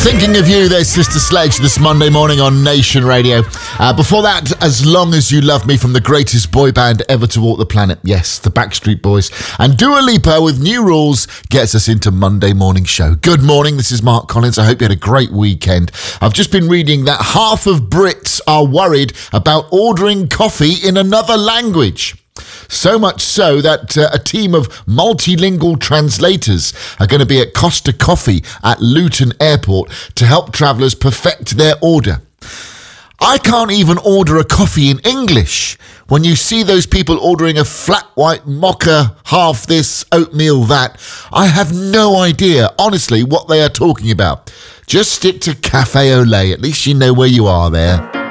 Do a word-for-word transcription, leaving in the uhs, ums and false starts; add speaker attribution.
Speaker 1: Thinking of you, there's Sister Sledge this Monday morning on Nation Radio. Uh, before that, As Long As You Love Me from the greatest boy band ever to walk the planet. Yes, the Backstreet Boys. And Dua Lipa with New Rules gets us into Monday morning show. Good morning, this is Mark Collins. I hope you had a great weekend. I've just been reading that half of Brits are worried about ordering coffee in another language. So much so that uh, a team of multilingual translators are going to be at Costa Coffee at Luton Airport to help travellers perfect their order. I can't even order a coffee in English. When you see those people ordering a flat white mocha, half this, oatmeal that, I have no idea, honestly, what they are talking about. Just stick to Cafe Olé. At least you know where you are there.